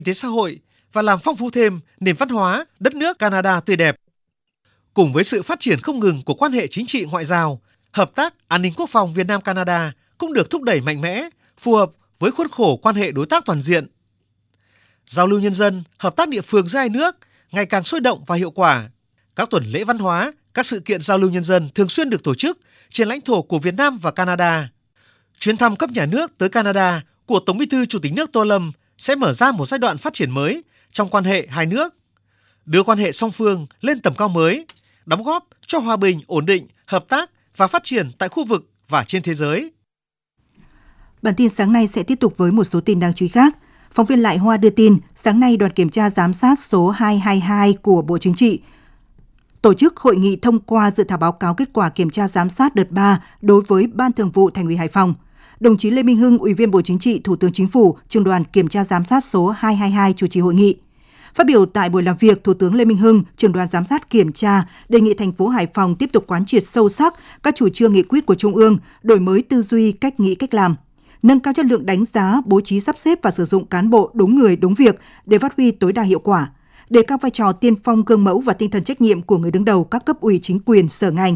tế xã hội và làm phong phú thêm nền văn hóa đất nước Canada tươi đẹp. Cùng với sự phát triển không ngừng của quan hệ chính trị ngoại giao, hợp tác an ninh quốc phòng Việt Nam-Canada cũng được thúc đẩy mạnh mẽ, phù hợp với khuôn khổ quan hệ đối tác toàn diện. Giao lưu nhân dân, hợp tác địa phương giữa hai nước ngày càng sôi động và hiệu quả. Các tuần lễ văn hóa, các sự kiện giao lưu nhân dân thường xuyên được tổ chức trên lãnh thổ của Việt Nam và Canada. Chuyến thăm cấp nhà nước tới Canada của Tổng Bí thư Chủ tịch nước Tô Lâm sẽ mở ra một giai đoạn phát triển mới trong quan hệ hai nước, đưa quan hệ song phương lên tầm cao mới, đóng góp cho hòa bình, ổn định, hợp tác và phát triển tại khu vực và trên thế giới. Bản tin sáng nay sẽ tiếp tục với một số tin đáng chú ý khác. Phóng viên Lại Hoa đưa tin, sáng nay đoàn kiểm tra giám sát số 222 của Bộ Chính trị tổ chức hội nghị thông qua dự thảo báo cáo kết quả kiểm tra giám sát đợt 3 đối với Ban Thường vụ Thành ủy Hải Phòng. Đồng chí Lê Minh Hưng, Ủy viên Bộ Chính trị, Thủ tướng Chính phủ, Trưởng đoàn kiểm tra giám sát số 222 chủ trì hội nghị. Phát biểu tại buổi làm việc, Thủ tướng Lê Minh Hưng, Trưởng đoàn giám sát kiểm tra, đề nghị thành phố Hải Phòng tiếp tục quán triệt sâu sắc các chủ trương nghị quyết của Trung ương, đổi mới tư duy, cách nghĩ, cách làm, nâng cao chất lượng đánh giá, bố trí sắp xếp và sử dụng cán bộ đúng người, đúng việc để phát huy tối đa hiệu quả, đề cao vai trò tiên phong gương mẫu và tinh thần trách nhiệm của người đứng đầu các cấp ủy chính quyền, sở ngành.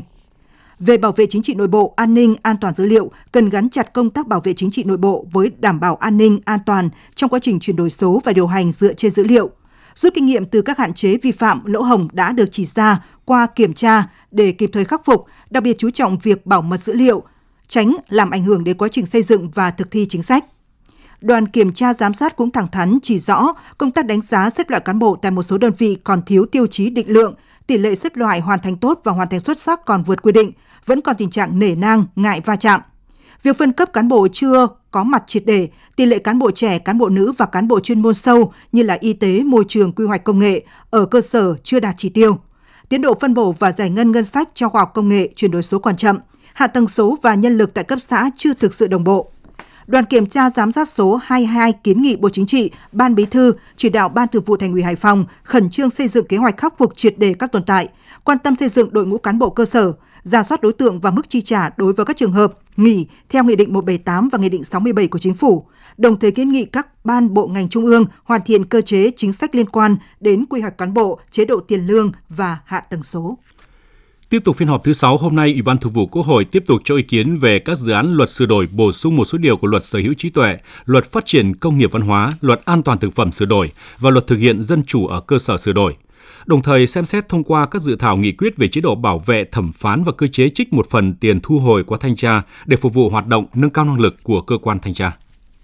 Về bảo vệ chính trị nội bộ, an ninh, an toàn dữ liệu, cần gắn chặt công tác bảo vệ chính trị nội bộ với đảm bảo an ninh, an toàn trong quá trình chuyển đổi số và điều hành dựa trên dữ liệu. Rút kinh nghiệm từ các hạn chế vi phạm, lỗ hổng đã được chỉ ra qua kiểm tra để kịp thời khắc phục, đặc biệt chú trọng việc bảo mật dữ liệu, tránh làm ảnh hưởng đến quá trình xây dựng và thực thi chính sách. Đoàn kiểm tra giám sát cũng thẳng thắn chỉ rõ công tác đánh giá xếp loại cán bộ tại một số đơn vị còn thiếu tiêu chí định lượng, tỷ lệ xếp loại hoàn thành tốt và hoàn thành xuất sắc còn vượt quy định, vẫn còn tình trạng nể nang, ngại va chạm. Việc phân cấp cán bộ chưa có mặt triệt để, tỷ lệ cán bộ trẻ, cán bộ nữ và cán bộ chuyên môn sâu như là y tế, môi trường, quy hoạch công nghệ ở cơ sở chưa đạt chỉ tiêu. Tiến độ phân bổ và giải ngân ngân sách cho khoa học công nghệ, chuyển đổi số còn chậm, hạ tầng số và nhân lực tại cấp xã chưa thực sự đồng bộ. Đoàn kiểm tra giám sát số 22 kiến nghị Bộ Chính trị, Ban Bí thư chỉ đạo Ban Thường vụ Thành ủy Hải Phòng khẩn trương xây dựng kế hoạch khắc phục triệt để các tồn tại, quan tâm xây dựng đội ngũ cán bộ cơ sở, rà soát đối tượng và mức chi trả đối với các trường hợp nghỉ theo Nghị định 178 và Nghị định 67 của Chính phủ, đồng thời kiến nghị các ban bộ ngành trung ương hoàn thiện cơ chế chính sách liên quan đến quy hoạch cán bộ, chế độ tiền lương và hạ tầng số. Tiếp tục phiên họp thứ 6, hôm nay Ủy ban Thường vụ Quốc hội tiếp tục cho ý kiến về các dự án luật sửa đổi bổ sung một số điều của Luật Sở hữu trí tuệ, Luật Phát triển công nghiệp văn hóa, Luật An toàn thực phẩm sửa đổi và Luật Thực hiện dân chủ ở cơ sở sửa đổi. Đồng thời xem xét thông qua các dự thảo nghị quyết về chế độ bảo vệ thẩm phán và cơ chế trích một phần tiền thu hồi qua thanh tra để phục vụ hoạt động nâng cao năng lực của cơ quan thanh tra.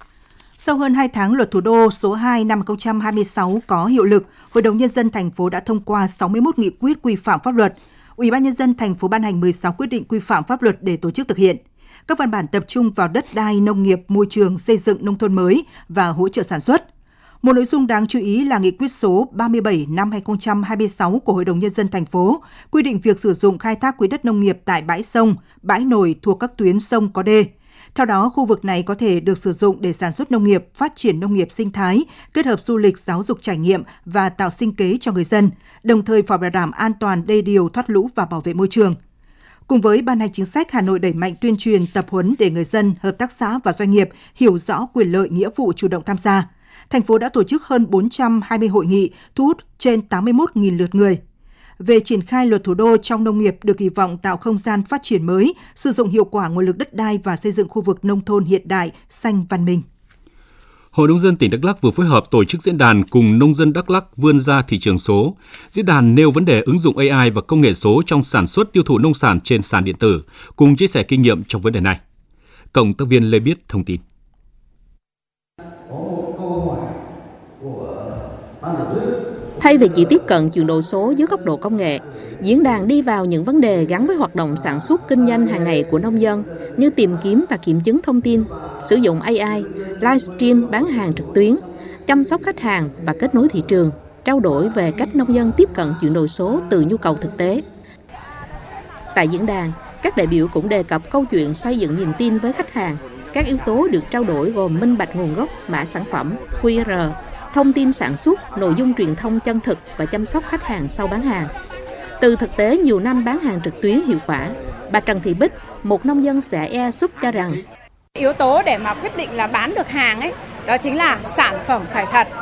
Sau hơn 2 tháng, Luật Thủ đô số 2 năm 2026 có hiệu lực, Hội đồng Nhân dân thành phố đã thông qua 61 nghị quyết quy phạm pháp luật. Ủy ban Nhân dân thành phố ban hành 16 quyết định quy phạm pháp luật để tổ chức thực hiện. Các văn bản tập trung vào đất đai, nông nghiệp, môi trường, xây dựng nông thôn mới và hỗ trợ sản xuất. Một nội dung đáng chú ý là nghị quyết số 37 năm 2026 của Hội đồng Nhân dân thành phố quy định việc sử dụng khai thác quỹ đất nông nghiệp tại bãi sông, bãi nổi thuộc các tuyến sông có đê. Theo đó, khu vực này có thể được sử dụng để sản xuất nông nghiệp, phát triển nông nghiệp sinh thái, kết hợp du lịch, giáo dục trải nghiệm và tạo sinh kế cho người dân, đồng thời phải bảo đảm an toàn đê điều, thoát lũ và bảo vệ môi trường. Cùng với ban hành chính sách, Hà Nội đẩy mạnh tuyên truyền, tập huấn để người dân, hợp tác xã và doanh nghiệp hiểu rõ quyền lợi, nghĩa vụ chủ động tham gia. Thành phố đã tổ chức hơn 420 hội nghị, thu hút trên 81.000 lượt người. Về triển khai Luật Thủ đô trong nông nghiệp được kỳ vọng tạo không gian phát triển mới, sử dụng hiệu quả nguồn lực đất đai và xây dựng khu vực nông thôn hiện đại, xanh văn minh. Hội nông dân tỉnh Đắk Lắk vừa phối hợp tổ chức diễn đàn cùng nông dân Đắk Lắk vươn ra thị trường số. Diễn đàn nêu vấn đề ứng dụng AI và công nghệ số trong sản xuất tiêu thụ nông sản trên sàn điện tử, cùng chia sẻ kinh nghiệm trong vấn đề này. Cộng tác viên Lê Biết thông tin. Thay vì chỉ tiếp cận chuyển đổi số dưới góc độ công nghệ, diễn đàn đi vào những vấn đề gắn với hoạt động sản xuất kinh doanh hàng ngày của nông dân như tìm kiếm và kiểm chứng thông tin, sử dụng AI, livestream bán hàng trực tuyến, chăm sóc khách hàng và kết nối thị trường, trao đổi về cách nông dân tiếp cận chuyển đổi số từ nhu cầu thực tế. Tại diễn đàn, các đại biểu cũng đề cập câu chuyện xây dựng niềm tin với khách hàng. Các yếu tố được trao đổi gồm minh bạch nguồn gốc, mã sản phẩm, QR, thông tin sản xuất, nội dung truyền thông chân thực và chăm sóc khách hàng sau bán hàng. Từ thực tế nhiều năm bán hàng trực tuyến hiệu quả, bà Trần Thị Bích, một nông dân xã Ea Súp cho rằng yếu tố để mà quyết định là bán được hàng ấy, đó chính là sản phẩm phải thật,